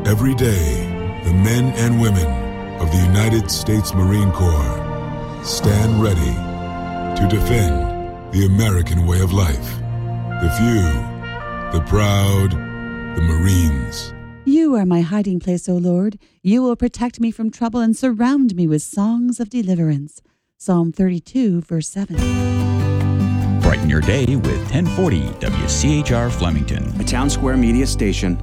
Every day, the men and women of the United States Marine Corps stand ready to defend the American way of life. The few, the proud, the Marines. You are my hiding place, O Lord. You will protect me from trouble and surround me with songs of deliverance. Psalm 32, verse 7. Brighten your day with 1040 WCHR Flemington, a Town Square media station.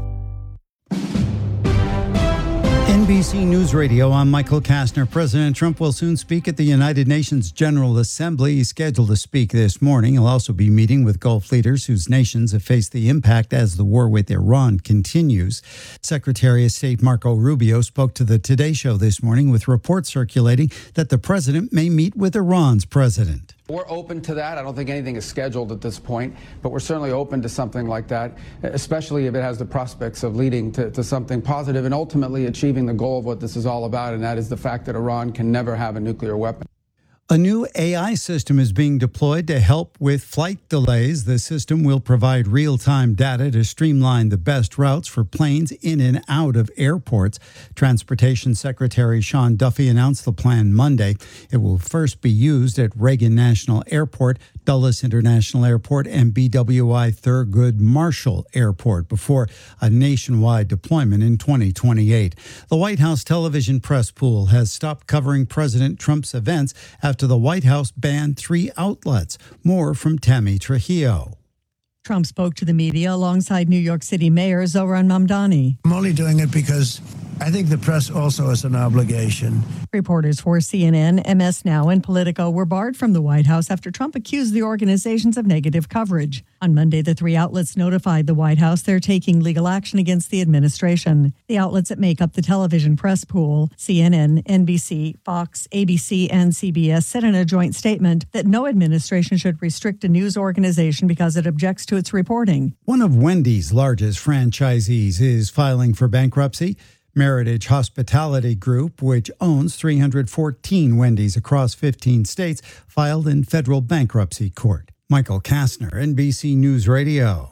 NBC News Radio, I'm Michael Kastner. President Trump will soon speak at the United Nations General Assembly. He's scheduled to speak this morning. He'll also be meeting with Gulf leaders whose nations have faced the impact as the war with Iran continues. Secretary of State Marco Rubio spoke to the Today Show this morning with reports circulating that the president may meet with Iran's president. We're open to that. I don't think anything is scheduled at this point, but we're certainly open to something like that, especially if it has the prospects of leading to something positive and ultimately achieving the goal of what this is all about, and that is the fact that Iran can never have a nuclear weapon. A new AI system is being deployed to help with flight delays. The system will provide real-time data to streamline the best routes for planes in and out of airports. Transportation Secretary Sean Duffy announced the plan Monday. It will first be used at Reagan National Airport, Dulles International Airport, and BWI Thurgood Marshall Airport before a nationwide deployment in 2028. The White House television press pool has stopped covering President Trump's events after the White House banned 3 outlets. More from Tammy Trujillo. Trump spoke to the media alongside New York City Mayor Zohran Mamdani. I'm only doing it because I think the press also has an obligation. Reporters for CNN, MS Now, and Politico were barred from the White House after Trump accused the organizations of negative coverage. On Monday, the 3 outlets notified the White House they're taking legal action against the administration. The outlets that make up the television press pool, CNN, NBC, Fox, ABC, and CBS, said in a joint statement that no administration should restrict a news organization because it objects to its reporting. One of Wendy's largest franchisees is filing for bankruptcy. Meritage Hospitality Group, which owns 314 Wendy's across 15 states, filed in federal bankruptcy court. Michael Kastner, NBC News Radio.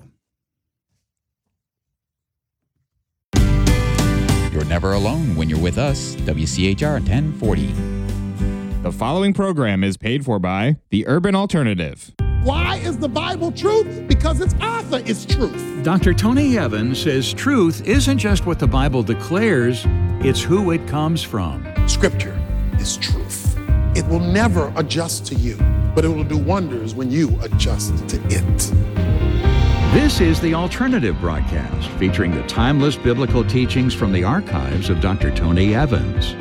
You're never alone when you're with us. WCHR 1040. The following program is paid for by The Urban Alternative. Why is the Bible truth? Because its author is truth. Dr. Tony Evans says truth isn't just what the Bible declares, it's who it comes from. Scripture is truth. It will never adjust to you, but it will do wonders when you adjust to it. This is The Alternative broadcast, featuring the timeless biblical teachings from the archives of Dr. Tony Evans.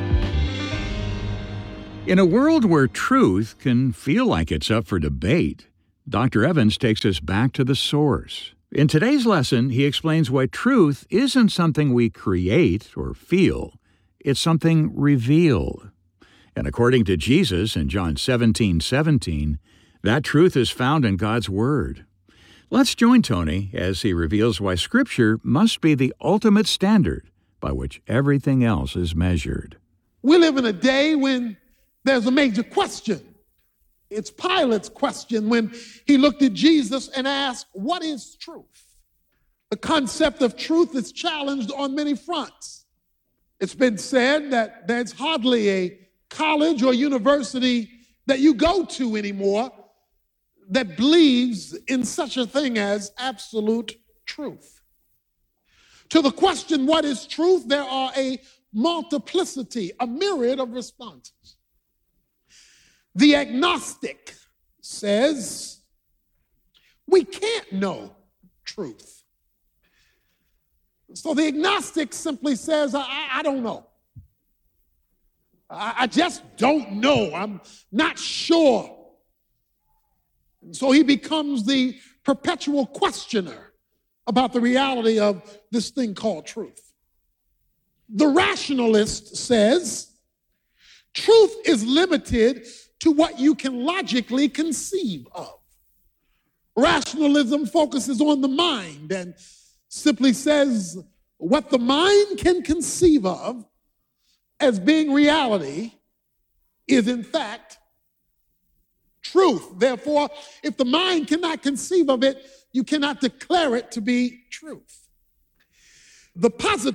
In a world where truth can feel like it's up for debate, Dr. Evans takes us back to the source. In today's lesson, he explains why truth isn't something we create or feel. It's something revealed. And according to Jesus in John 17:17, that truth is found in God's Word. Let's join Tony as he reveals why Scripture must be the ultimate standard by which everything else is measured. We live in a day when there's a major question. It's Pilate's question when he looked at Jesus and asked, what is truth? The concept of truth is challenged on many fronts. It's been said that there's hardly a college or university that you go to anymore that believes in such a thing as absolute truth. To the question, what is truth? There are a multiplicity, a myriad of responses. The agnostic says, we can't know truth. So the agnostic simply says, I don't know. I just don't know. I'm not sure. And so he becomes the perpetual questioner about the reality of this thing called truth. The rationalist says, truth is limited to what you can logically conceive of. Rationalism focuses on the mind and simply says what the mind can conceive of as being reality is in fact truth. Therefore, if the mind cannot conceive of it, you cannot declare it to be truth. The